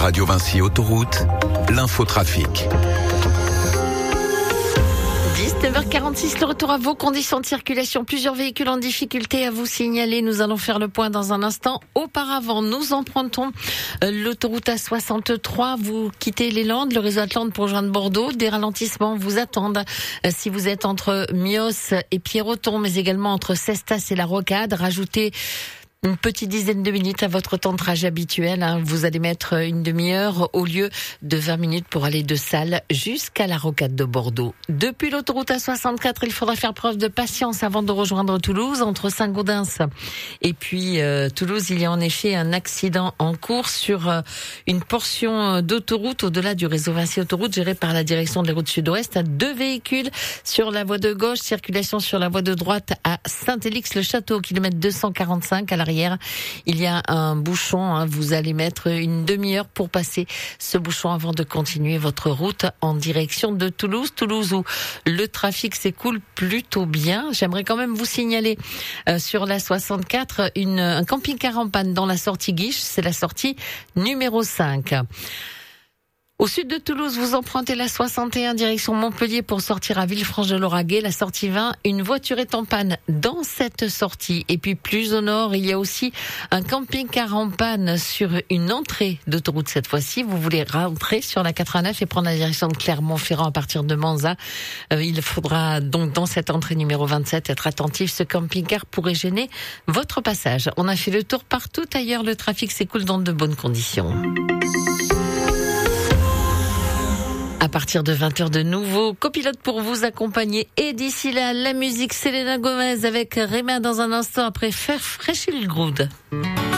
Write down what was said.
Radio Vinci Autoroute, l'infotrafic. 19h46, le retour à vos conditions de circulation. Plusieurs véhicules en difficulté à vous signaler. Nous allons faire le point dans un instant. Auparavant, nous empruntons l'autoroute A63. Vous quittez les Landes, le réseau Atlante pour rejoindre Bordeaux. Des ralentissements vous attendent si vous êtes entre Mios et Pierreton, mais également entre Cestas et La Rocade. Rajoutez une petite dizaine de minutes à votre temps de trajet habituel. Vous allez mettre une demi-heure au lieu de 20 minutes pour aller de Salles jusqu'à la Rocade de Bordeaux. Depuis l'autoroute A64, il faudra faire preuve de patience avant de rejoindre Toulouse. Entre Saint-Gaudens et puis Toulouse, il y a en effet un accident en cours sur une portion d'autoroute au-delà du réseau Vinci Autoroute géré par la direction des routes sud-ouest. À 2 véhicules sur la voie de gauche, circulation sur la voie de droite à Saint-Élix-le-Château, kilomètre 245 à l'arrière. Il y a un bouchon, vous allez mettre une demi-heure pour passer ce bouchon avant de continuer votre route en direction de Toulouse. Toulouse où le trafic s'écoule plutôt bien. J'aimerais quand même vous signaler sur la 64 un camping-car en panne dans la sortie Guiche, c'est la sortie numéro 5. Au sud de Toulouse, vous empruntez la 61 direction Montpellier pour sortir à Villefranche-de-Lauragais, la sortie 20. Une voiture est en panne dans cette sortie. Et puis plus au nord, il y a aussi un camping-car en panne sur une entrée d'autoroute cette fois-ci. Vous voulez rentrer sur la 89 et prendre la direction de Clermont-Ferrand à partir de Manzat. Il faudra donc dans cette entrée numéro 27 être attentif. Ce camping-car pourrait gêner votre passage. On a fait le tour partout ailleurs. Le trafic s'écoule dans de bonnes conditions. À partir de 20h de nouveau, copilote pour vous accompagner. Et d'ici là, la musique Selena Gomez avec Rema dans un instant après faire Fresh Hill Groove.